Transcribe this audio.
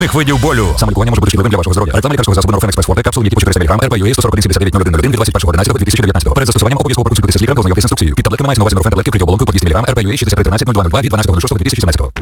Тих видів болю. Саме лікування може бути шкідливим для вашого здоров'я. Реклама лікарського засобу Норфен Експрес Форте, капсул, які по 400 мг, РПЮ 141 від 21.11.2019. Перед застосуванням обов'язково проконсультуйтеся з лікарем та ознайомитися з інструкцією. Під таблетками мається на увазі Норфен таблетки при діаболонку по 200 мг, РПЮ 611302 від 12.06.2017.